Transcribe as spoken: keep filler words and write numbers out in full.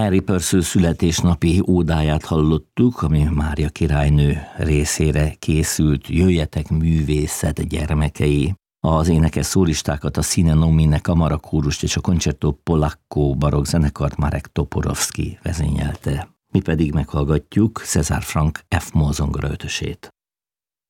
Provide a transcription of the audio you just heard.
Henry Purcell születésnapi ódáját hallottuk, ami Mária királynő részére készült, Jöjjetek művészet gyermekei. Az énekes szólistákat, a Sine Nomine kamarakórust és a Concerto Polacco barokk zenekart Marek Toporowski vezényelte. Mi pedig meghallgatjuk César Franck F. Moll zongora ötösét.